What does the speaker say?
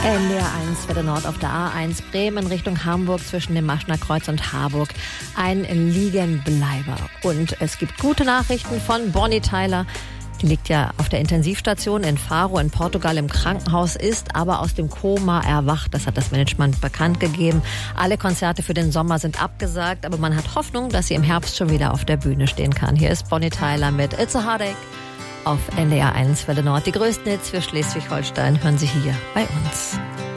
NDR 1 Welle Nord auf der A1 Bremen Richtung Hamburg zwischen dem Maschner Kreuz und Harburg. Ein Liegenbleiber. Und es gibt gute Nachrichten von Bonnie Tyler. Die liegt ja auf der Intensivstation in Faro in Portugal im Krankenhaus, ist aber aus dem Koma erwacht. Das hat das Management bekannt gegeben. Alle Konzerte für den Sommer sind abgesagt, aber man hat Hoffnung, dass sie im Herbst schon wieder auf der Bühne stehen kann. Hier ist Bonnie Tyler mit It's a Heartache auf NDR 1 Welle Nord. Die größten Hits für Schleswig-Holstein hören Sie hier bei uns.